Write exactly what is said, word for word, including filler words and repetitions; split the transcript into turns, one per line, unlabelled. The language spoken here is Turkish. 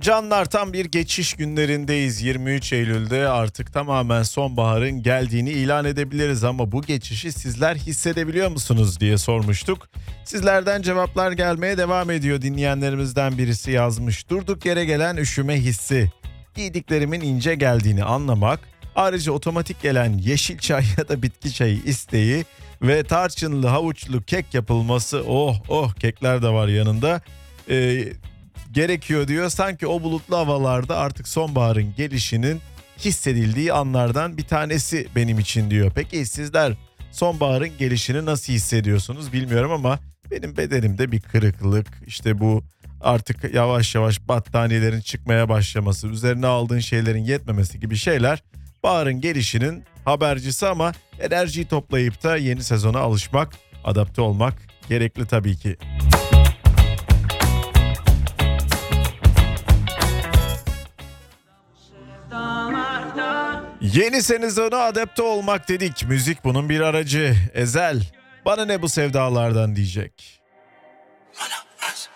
Canlar, tam bir geçiş günlerindeyiz. yirmi üç Eylül'de artık tamamen sonbaharın geldiğini ilan edebiliriz ama bu geçişi sizler hissedebiliyor musunuz diye sormuştuk. Sizlerden cevaplar gelmeye devam ediyor. Dinleyenlerimizden birisi yazmış: durduk yere gelen üşüme hissi, giydiklerimin ince geldiğini anlamak, ayrıca otomatik gelen yeşil çay ya da bitki çayı isteği ve tarçınlı havuçlu kek yapılması, oh oh kekler de var yanında, Ee, gerekiyor diyor. Sanki o bulutlu havalarda artık sonbaharın gelişinin hissedildiği anlardan bir tanesi benim için diyor. Peki sizler sonbaharın gelişini nasıl hissediyorsunuz bilmiyorum ama benim bedenimde bir kırıklık, işte bu artık yavaş yavaş battaniyelerin çıkmaya başlaması, üzerine aldığın şeylerin yetmemesi gibi şeyler baharın gelişinin habercisi ama enerjiyi toplayıp da yeni sezona alışmak, adapte olmak gerekli tabii ki. Yeni sezona adapte olmak dedik. Müzik bunun bir aracı. Ezel, bana ne bu sevdalardan diyecek.
Bana